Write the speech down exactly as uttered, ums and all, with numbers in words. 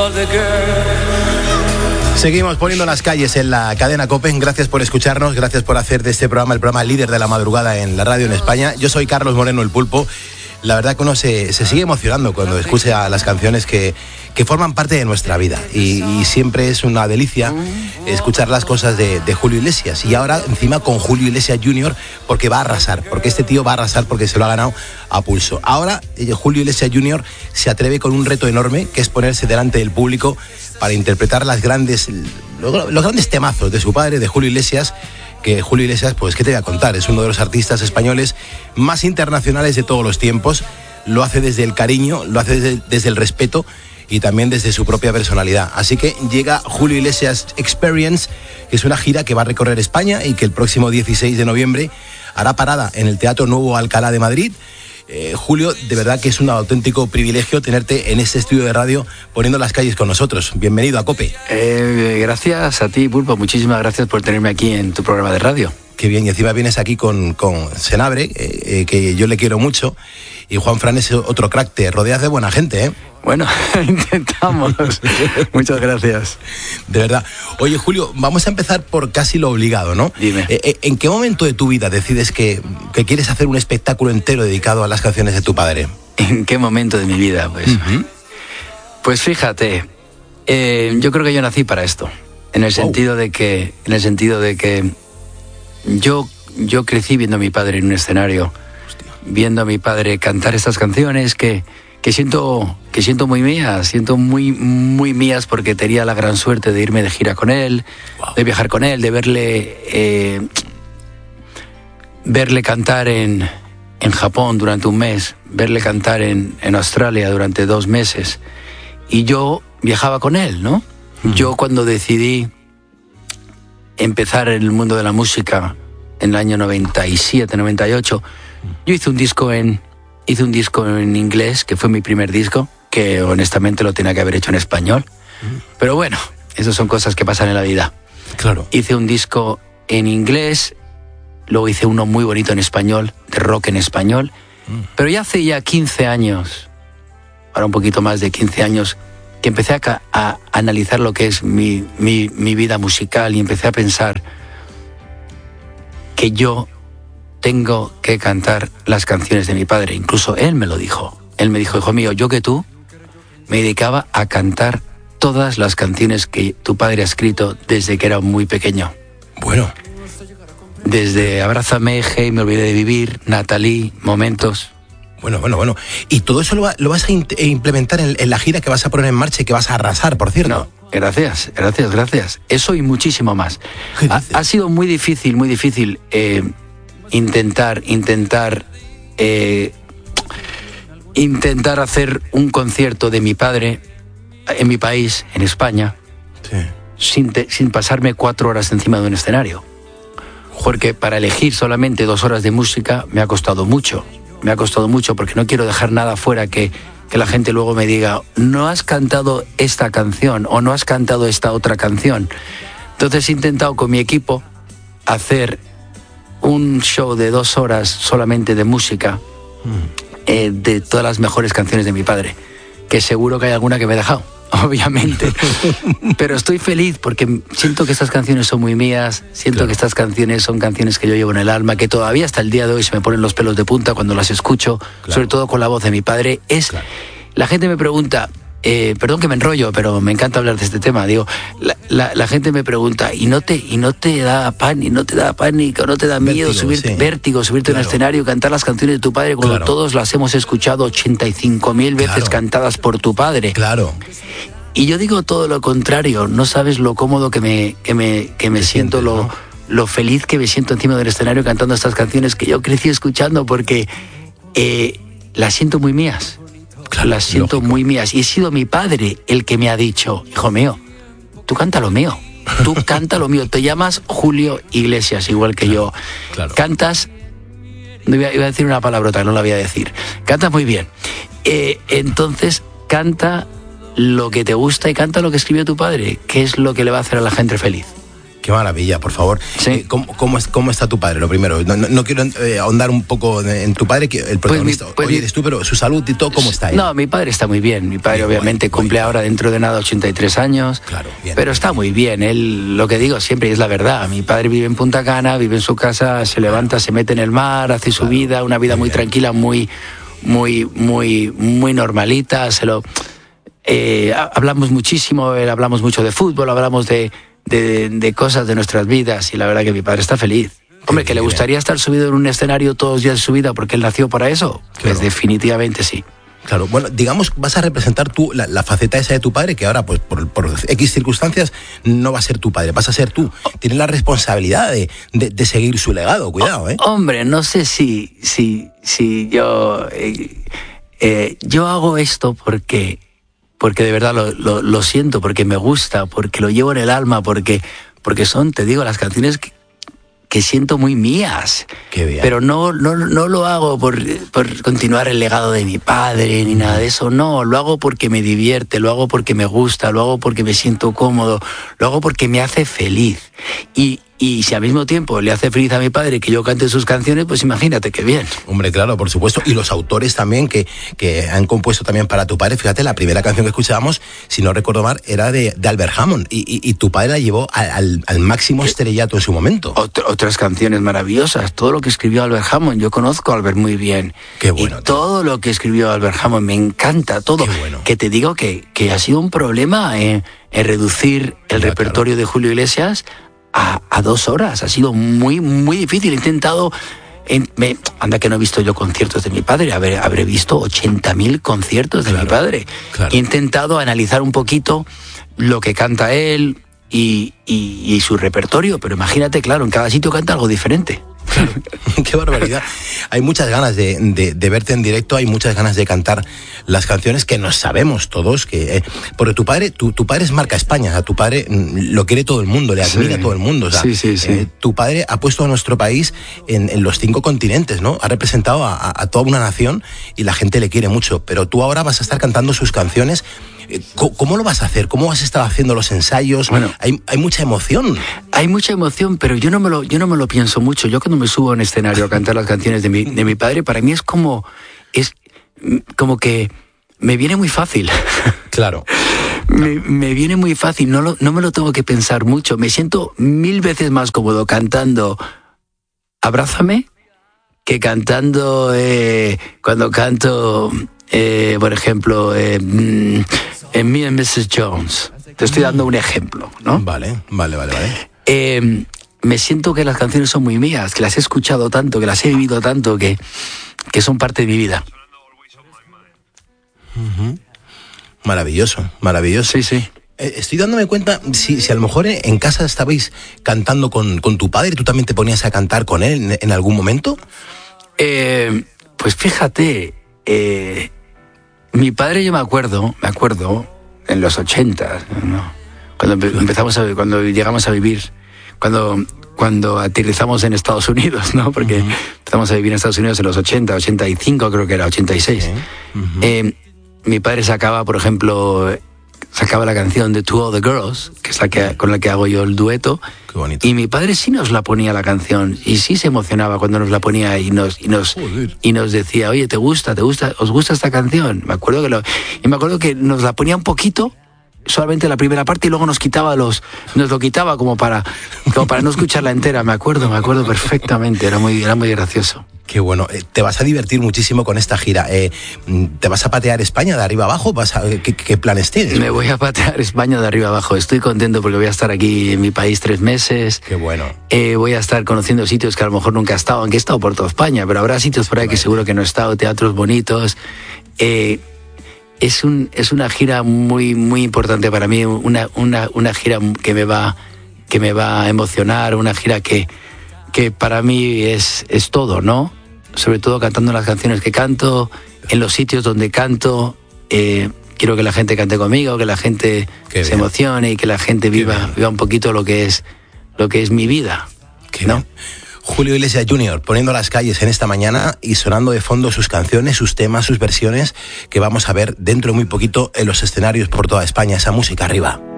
other girl. Seguimos poniendo las calles en la cadena COPE. Gracias por escucharnos, gracias por hacer de este programa el programa líder de la madrugada en la radio en España. Yo soy Carlos Moreno, el Pulpo. La verdad que uno se, se sigue emocionando cuando escucha las canciones que, que forman parte de nuestra vida. Y, y siempre es una delicia escuchar las cosas de, de Julio Iglesias. Y ahora encima con Julio Iglesias junior, porque va a arrasar. Porque este tío va a arrasar porque se lo ha ganado a pulso. Ahora Julio Iglesias junior se atreve con un reto enorme, que es ponerse delante del público para interpretar las grandes, los, los grandes temazos de su padre, de Julio Iglesias. Que Julio Iglesias, pues qué te voy a contar, es uno de los artistas españoles más internacionales de todos los tiempos. Lo hace desde el cariño, lo hace desde, desde el respeto y también desde su propia personalidad. Así que llega Julio Iglesias Experience, que es una gira que va a recorrer España y que el próximo dieciséis de noviembre hará parada en el Teatro Nuevo Alcalá de Madrid. Eh, Julio, de verdad que es un auténtico privilegio tenerte en este estudio de radio poniendo las calles con nosotros. Bienvenido a COPE. Eh, gracias a ti, Pulpo. Muchísimas gracias por tenerme aquí en tu programa de radio. Qué bien, y encima vienes aquí con, con Senabre, eh, eh, que yo le quiero mucho, y Juan Fran es otro crack, te rodeas de buena gente, ¿eh? Bueno, intentamos. Muchas gracias. De verdad. Oye, Julio, vamos a empezar por casi lo obligado, ¿no? Dime. Eh, ¿En qué momento de tu vida decides que, que quieres hacer un espectáculo entero dedicado a las canciones de tu padre? ¿En qué momento de mi vida? Pues, uh-huh. pues fíjate, eh, yo creo que yo nací para esto. En el sentido oh. de que, en el sentido de que yo, yo crecí viendo a mi padre en un escenario, Hostia. viendo a mi padre cantar estas canciones que que siento que siento muy mías, siento muy muy mías porque tenía la gran suerte de irme de gira con él, wow. de viajar con él, de verle eh, verle cantar en, en Japón durante un mes, verle cantar en, en Australia durante dos meses, y yo viajaba con él, ¿no? Mm. Yo cuando decidí empezar en el mundo de la música en el año noventa y siete, noventa y ocho, yo hice un disco en Hice un disco en inglés, que fue mi primer disco, que honestamente lo tenía que haber hecho en español. Mm. Pero bueno, esas son cosas que pasan en la vida. Claro. Hice un disco en inglés, luego hice uno muy bonito en español, de rock en español. Mm. Pero ya hace ya quince años, ahora un poquito más de quince años, que empecé a, a analizar lo que es mi, mi, mi vida musical y empecé a pensar que yo tengo que cantar las canciones de mi padre. Incluso él me lo dijo. Él me dijo, hijo mío, yo que tú me dedicaba a cantar todas las canciones que tu padre ha escrito desde que era muy pequeño. Bueno. Desde Abrázame, Hey, Me Olvidé de Vivir, Natalie, Momentos. Bueno, bueno, bueno. Y todo eso lo, va, lo vas a in- implementar en, en la gira que vas a poner en marcha y que vas a arrasar, por cierto. No, gracias, gracias, gracias. Eso y muchísimo más. Ha, ha sido muy difícil, muy difícil... Eh, intentar, intentar, eh, intentar hacer un concierto de mi padre en mi país, en España, sí. sin, te, sin pasarme cuatro horas encima de un escenario. Porque para elegir solamente dos horas de música me ha costado mucho, me ha costado mucho porque no quiero dejar nada fuera que, que la gente luego me diga, no has cantado esta canción o no has cantado esta otra canción. Entonces he intentado con mi equipo hacer un show de dos horas solamente de música, mm. eh, de todas las mejores canciones de mi padre, que seguro que hay alguna que me he dejado, obviamente. Pero estoy feliz porque siento que estas canciones son muy mías, siento claro. que estas canciones son canciones que yo llevo en el alma, que todavía hasta el día de hoy se me ponen los pelos de punta cuando las escucho, claro. sobre todo con la voz de mi padre. Es claro. La gente me pregunta... Eh, perdón que me enrollo, pero me encanta hablar de este tema. Digo, la, la, la gente me pregunta, ¿y no te y no te da pánico, no te da pánico, no te da miedo vértigo, subirte, sí. vértigo, subirte claro. a un escenario, cantar las canciones de tu padre cuando claro. todos las hemos escuchado ochenta y cinco mil veces claro. cantadas por tu padre? Claro. Y yo digo todo lo contrario. No sabes lo cómodo que me que me que me siento, sientes, lo ¿no? lo feliz que me siento encima del escenario cantando estas canciones que yo crecí escuchando porque eh, las siento muy mías. Claro, las siento lógico. muy mías. Y he sido mi padre el que me ha dicho, hijo mío, tú canta lo mío. Tú canta lo mío. Te llamas Julio Iglesias, igual que claro, yo. Claro. Cantas, no iba, iba a decir una palabrota, no la voy a decir. Cantas muy bien. Eh, entonces, canta lo que te gusta y canta lo que escribió tu padre, que es lo que le va a hacer a la gente feliz. Qué maravilla, por favor. Sí. Eh, ¿Cómo, cómo, es, ¿Cómo está tu padre, lo primero? No, no, no quiero eh, ahondar un poco en, en tu padre, que el protagonista pues mi, pues hoy eres tú, pero su salud y todo, ¿cómo está él? No, mi padre está muy bien. Mi padre Bien, obviamente bueno, cumple bueno. ahora dentro de nada ochenta y tres años. Claro, bien. Pero está muy bien. Él, lo que digo siempre es la verdad. Mi padre vive en Punta Cana, vive en su casa, se levanta, se mete en el mar, hace su Claro, vida, una vida muy muy bien. tranquila, muy, muy, muy, muy normalita. Se lo... Eh, hablamos muchísimo, eh, hablamos mucho de fútbol, hablamos de, de, de cosas de nuestras vidas y la verdad que mi padre está feliz. Hombre, que le gustaría estar subido en un escenario todos los días de su vida porque él nació para eso. Pues Claro. definitivamente sí. Claro, bueno, digamos, vas a representar tú la, la faceta esa de tu padre, que ahora, pues por, por X circunstancias, no va a ser tu padre, vas a ser tú. Tienes la responsabilidad de, de, de seguir su legado, cuidado, ¿eh? Hombre, no sé si, si, si yo... Eh, eh, yo hago esto porque... porque de verdad lo, lo, lo siento, porque me gusta, porque lo llevo en el alma, porque, porque son, te digo, las canciones que, que siento muy mías. Qué bien. Pero no, no, no lo hago por, por continuar el legado de mi padre ni nada de eso, no, lo hago porque me divierte, lo hago porque me gusta, lo hago porque me siento cómodo, lo hago porque me hace feliz. Y, y si al mismo tiempo le hace feliz a mi padre que yo cante sus canciones, pues imagínate qué bien. Hombre, claro, por supuesto. Y los autores también que, que han compuesto también para tu padre. Fíjate, la primera canción que escuchábamos, si no recuerdo mal, era de, de Albert Hammond. Y, y, y tu padre la llevó al, al, al máximo estrellato en su momento. Ot- otras canciones maravillosas, todo lo que escribió Albert Hammond, yo conozco a Albert muy bien. Qué bueno, Y todo lo que escribió Albert Hammond, me encanta todo. Qué bueno. Que te digo que, que ha sido un problema en, en reducir el Ya, repertorio de Julio Iglesias a, a dos horas. Ha sido muy, muy difícil. He intentado... En, me, anda que no he visto yo conciertos de mi padre, habré, habré visto ochenta mil conciertos de Claro, mi padre. claro. He intentado analizar un poquito lo que canta él y, y, y su repertorio, pero imagínate, claro, en cada sitio canta algo diferente. Qué barbaridad. Hay muchas ganas de, de, de verte en directo, hay muchas ganas de cantar las canciones que nos sabemos todos, que eh, porque tu padre, tu, tu padre es marca España, o sea, tu padre mm, lo quiere todo el mundo, le admira Sí. todo el mundo, o sea, Sí, sí, sí. eh, tu padre ha puesto a nuestro país en, en los cinco continentes, ¿no? Ha representado a, a, a toda una nación y la gente le quiere mucho, pero tú ahora vas a estar cantando sus canciones. Eh, ¿Cómo, cómo lo vas a hacer? ¿Cómo has estado haciendo los ensayos? Bueno. hay, hay mucha emoción. Hay mucha emoción, pero yo no me lo, yo no me lo pienso mucho. Yo cuando me subo a un escenario a cantar las canciones de mi, de mi padre, para mí es como, es mm, como que me viene muy fácil. Claro. me, me viene muy fácil, no, lo, no me lo tengo que pensar mucho. Me siento mil veces más cómodo cantando Abrázame que cantando, eh, cuando canto, eh, por ejemplo, eh, mm, en Me and missus Jones. Te estoy dando un ejemplo, ¿no? Vale, vale, vale, vale. Eh, me siento que las canciones son muy mías, que las he escuchado tanto, que las he vivido tanto, que, que son parte de mi vida. Uh-huh. Maravilloso, maravilloso. Sí, sí. Eh, Estoy dándome cuenta, si, si a lo mejor en casa estabais cantando con, con tu padre, ¿tú también te ponías a cantar con él en, en algún momento? Eh, pues fíjate, eh, mi padre, yo me acuerdo, me acuerdo, en los ochenta, ¿no? Cuando empe- empezamos a, cuando llegamos a vivir, cuando, cuando aterrizamos en Estados Unidos, ¿no? Porque uh-huh. empezamos a vivir en Estados Unidos en los ochenta, ochenta y cinco, creo que era, ochenta y seis. Uh-huh. Eh, mi padre sacaba, por ejemplo, sacaba la canción de To All the Girls, que es la que, con la que hago yo el dueto. Qué bonito. Y mi padre sí nos la ponía la canción, y sí se emocionaba cuando nos la ponía y nos, y nos, y nos decía, oye, ¿te gusta? ¿Te gusta? ¿Os gusta esta canción? Me acuerdo que lo, y me acuerdo que nos la ponía un poquito, solamente la primera parte, y luego nos quitaba los, nos lo quitaba como para, como para no escucharla entera. Me acuerdo, me acuerdo perfectamente, era muy, era muy gracioso. Qué bueno. Eh, te vas a divertir muchísimo con esta gira. Eh, ¿Te vas a patear España de arriba abajo? ¿Vas a, ¿qué, ¿Qué planes tienes? Me voy a patear España de arriba abajo. Estoy contento porque voy a estar aquí en mi país tres meses. Qué bueno. Eh, voy a estar conociendo sitios que a lo mejor nunca he estado, aunque he estado por toda España, pero habrá sitios por ahí que seguro que no he estado, teatros bonitos. Eh, es, un, es una gira muy, muy importante para mí, una, una, una gira que me va, que me va a emocionar, una gira que, que para mí es, es todo, ¿no? Sobre todo cantando las canciones que canto, en los sitios donde canto. Eh, quiero que la gente cante conmigo, que la gente Qué se bien. emocione y que la gente viva, viva un poquito lo que es, lo que es mi vida. Qué ¿no? bien. Julio Iglesias junior poniendo las calles en esta mañana y sonando de fondo sus canciones, sus temas, sus versiones que vamos a ver dentro de muy poquito en los escenarios por toda España. Esa música arriba.